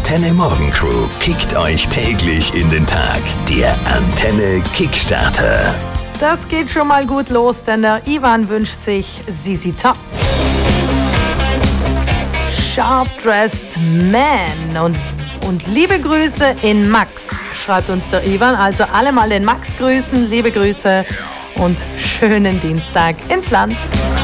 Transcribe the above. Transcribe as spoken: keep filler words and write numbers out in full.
Antenne Morgen Crew kickt euch täglich in den Tag. Der Antenne Kickstarter. Das geht schon mal gut los, denn der Ivan wünscht sich Sisi Top. Sharp Dressed Man und, und liebe Grüße in Max, schreibt uns der Ivan. Also alle mal den Max grüßen, liebe Grüße und schönen Dienstag ins Land.